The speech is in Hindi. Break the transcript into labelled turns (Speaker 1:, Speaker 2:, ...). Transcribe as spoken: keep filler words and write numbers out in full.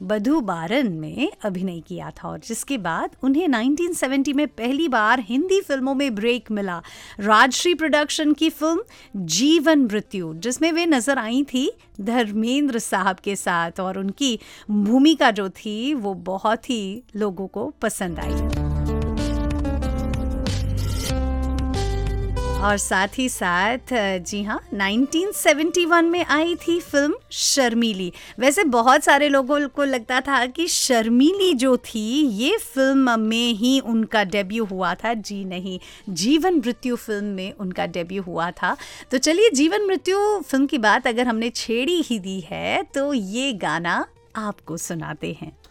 Speaker 1: बधू बारन में अभिनय किया था और जिसके बाद उन्हें नाइनटीन सेवेंटी में पहली बार हिंदी फिल्मों में ब्रेक मिला। राजश्री प्रोडक्शन की फिल्म जीवन मृत्यु, जिसमें वे नजर आई थी धर्मेंद्र साहब के साथ, और उनकी भूमिका जो थी वो बहुत ही लोगों को पसंद आई। और साथ ही साथ जी हाँ, नाइनटीन सेवेंटी वन में आई थी फिल्म शर्मीली। वैसे बहुत सारे लोगों को लगता था कि शर्मीली जो थी ये फिल्म में ही उनका डेब्यू हुआ था। जी नहीं, जीवन मृत्यु फिल्म में उनका डेब्यू हुआ था। तो चलिए, जीवन मृत्यु फिल्म की बात अगर हमने छेड़ी ही दी है तो ये गाना आपको सुनाते हैं।